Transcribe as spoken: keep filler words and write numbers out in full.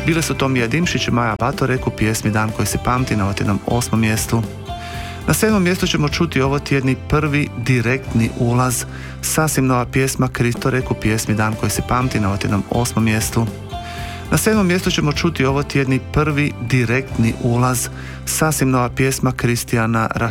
Bile su to Mija Dimšić i Maja Batorek u pjesmi Dan koji se pamti na otjednom osmom mjestu. Na sedmom mjestu ćemo čuti ovo tjedni prvi direktni ulaz, sasvim nova pjesma Kristorek u pjesmi Dan koji se pamti na otjednom osmom mjestu. Na sedmom mjestu ćemo čuti ovo tjedni prvi direktni ulaz, sasvim nova pjesma Kristijana